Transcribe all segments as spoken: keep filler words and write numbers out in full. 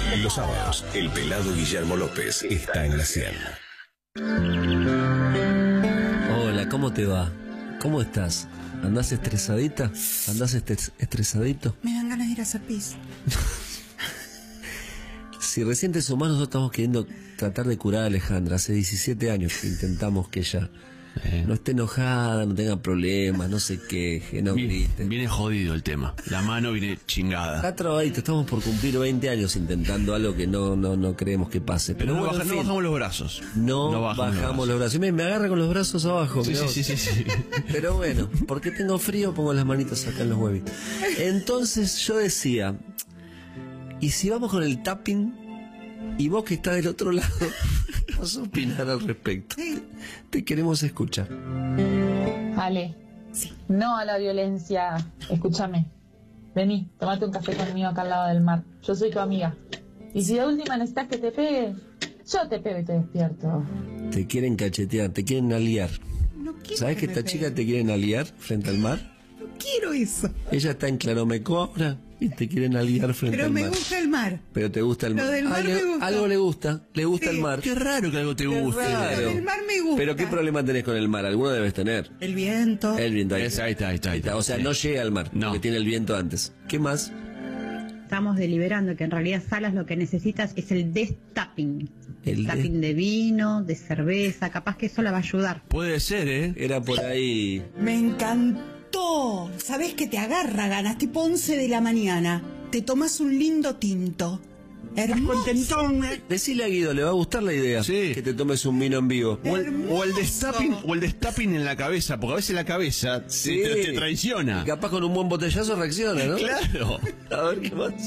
Los sábados, el pelado Guillermo López está en la cien. Hola, ¿cómo te va? ¿Cómo estás? ¿Andás estresadita? ¿Andás estres- estresadito? Me dan ganas de ir a hacer pis. Si recién te sumás, nosotros estamos queriendo tratar de curar a Alejandra. Hace diecisiete años que intentamos que ella eh. no esté enojada, no tenga problemas, no se queje, no viene, grite. Viene jodido el tema. La mano viene chingada. Está trabadito, estamos por cumplir veinte años intentando algo que no no no creemos que pase. Pero, Pero no, bueno, baja, en no fin, bajamos los brazos. No, no bajamos, bajamos los brazos. Me, me agarra con los brazos abajo. Sí, sí, sí, sí, sí. Pero bueno, porque tengo frío, pongo las manitas acá en los huevitos. Entonces yo decía, ¿y si vamos con el tapping? Y vos que estás del otro lado, vas a opinar al respecto. Te queremos escuchar. Ale, sí. No a la violencia. Escúchame. Vení, tomate un café conmigo acá al lado del mar. Yo soy tu amiga. Y si de última necesitas que te pegue, yo te pego y te despierto. Te quieren cachetear, te quieren aliar. No quiero. ¿Sabes que, que esta chica te quieren aliar frente al mar? No quiero eso. Ella está en Claromeco ahora y te quieren aliar frente Pero al mar. Pero me gusta el mar. Pero te gusta el mar. Lo del mar ah, me le, gusta. Algo le gusta, le gusta sí. el mar. Qué raro que algo te Qué guste. Raro. Lo del mar me gusta. Pero ¿qué problema tenés con el mar? Alguno debes tener. El viento. El viento. Ahí, es, ahí está, ahí está, ahí está. O sea, sí. No llega al mar, no. Porque tiene el viento antes. ¿Qué más? Estamos deliberando que en realidad Salas lo que necesitas es el destapping. El destapping de... de vino, de cerveza, capaz que eso la va a ayudar. Puede ser, ¿eh? Era por ahí. Me encantó. ¿Sabés que te agarra ganas? Tipo once de la mañana. Te tomas un lindo tinto. Hermoso. Decile a Guido, le va a gustar la idea. Sí. Que te tomes un vino en vivo. O el, o el destapping, o el destapping en la cabeza, porque a veces la cabeza sí. te, te traiciona. Y capaz con un buen botellazo reacciona, ¿no? Claro. A ver qué más.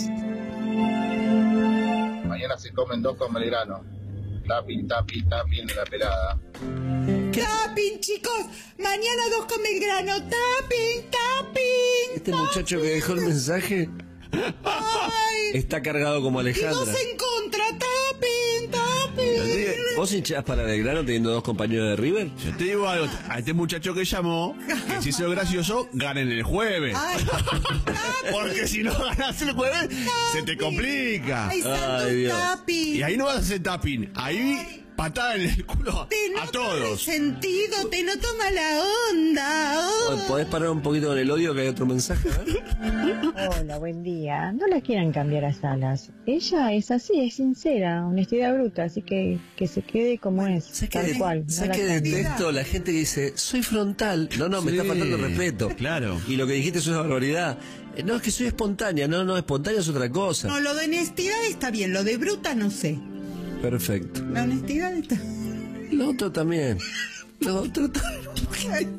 Mañana se comen dos con Belgrano. Tapping, tapping, tapping de la pelada. Tapping, chicos. Mañana dos con Belgrano. Tapping, tapping. Este tapping. muchacho que dejó el mensaje Ay. está cargado como Alejandra. Y dos en contra. Tapping, tapping. ¿Vos hinchás para Belgrano teniendo dos compañeros de River? Yo te digo algo, a este muchacho que llamó, que si hizo gracioso, ganen el jueves. Ay, porque si no ganas el jueves, tapping. Se te complica. Ay, Ay, Dios. Tapping. Y ahí no vas a hacer tapping, ahí Ay. Patada en el culo te a todos. Sentido, te noto mala onda. Oh. ¿Podés parar un poquito con el odio que hay otro mensaje? ¿Eh? Hola, buen día. No la quieran cambiar a Salas. Ella es así, es sincera, honestidad bruta, así que que se quede como es, tal de, cual. ¿Sabes no que la detesto la gente que dice, soy frontal? No, no, me sí, está faltando respeto. Claro. Y lo que dijiste es una barbaridad. No, es que soy espontánea. No, no, espontánea es otra cosa. No, lo de honestidad está bien, lo de bruta no sé. Perfecto. La honestidad está... Lo otro también. Lo otro también.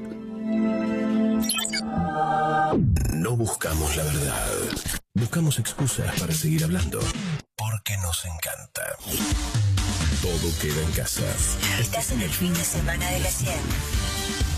No buscamos la verdad. Buscamos excusas para seguir hablando. Porque nos encanta. Todo queda en casa. Estás en el fin de semana de la cien.